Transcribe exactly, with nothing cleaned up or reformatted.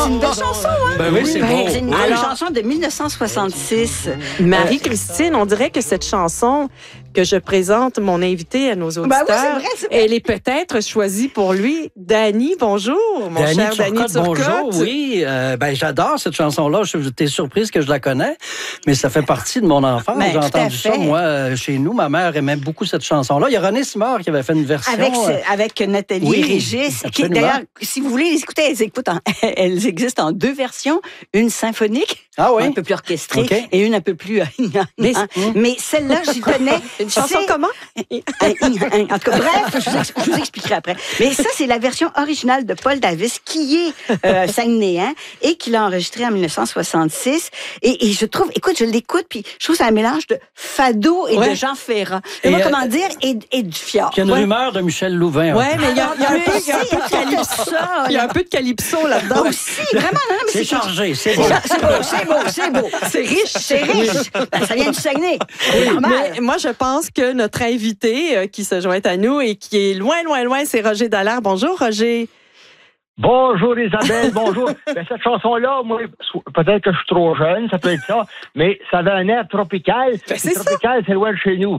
c'est une belle chanson, hein? Ben oui, c'est Ben, beau. c'est une belle Alors- chanson de mille neuf cent soixante-six. Marie-Christine, on dirait que cette chanson que je présente mon invité à nos auditeurs, Ben oui, c'est vrai, c'est vrai. elle est peut-être choisie pour lui. Danny, bonjour, mon Danny cher Danny Turcotte, Turcotte. bonjour, oui. Euh, ben, j'adore cette chanson-là. Je T'es surprise que je la connais, mais ça fait partie de mon enfance. Ben, J'ai tout à entendu ça, fait. moi, euh, chez nous. Ma mère aimait beaucoup cette chanson-là. Il y a René Simard qui avait fait une version. Avec, euh, avec Nathalie oui, et Régis. Qui, absolument. d'ailleurs, si vous voulez les écouter, elles, écoutent en- elles existent en deux versions. Une symphonique, Ah oui? un peu plus orchestrée, OK. et une un peu plus... mais mais celle-là, j'y tenais. Une chanson C'est- comment? En tout cas, bref, je vous, ex- je vous expliquerai après. Mais ça, c'est la version originale de Paul Davis, qui est euh, saguenéen et qu'il a enregistré en mille neuf cent soixante-six. Et, et je trouve, écoute, je l'écoute, puis je trouve que c'est un mélange de fado et Ouais. de Jean Ferrand. Et, Et moi, euh, comment dire, et, et du fjord. Puis il y a une Ouais. rumeur de Michel Louvain. Oui, mais il y a, il y a un Mais peu, il y a un aussi, peu de il y a calypso. ça, Il y a là. un peu de calypso là-dedans. Aussi, vraiment, non, non, mais C'est chargé, c'est beau. C'est beau, c'est beau, c'est beau. C'est riche. C'est riche. Ben, ça vient du Saguenay. C'est normal. Mais moi, je pense que notre invité euh, qui se joint à nous et qui est loin, loin, loin, c'est Roger Dallaire. Bonjour, Roger. Bonjour Isabelle, bonjour. Ben, cette chanson-là, moi, peut-être que je suis trop jeune, ça peut être ça, mais ça avait un air tropical. Ben, c'est Puis ça. tropical, c'est loin de chez nous.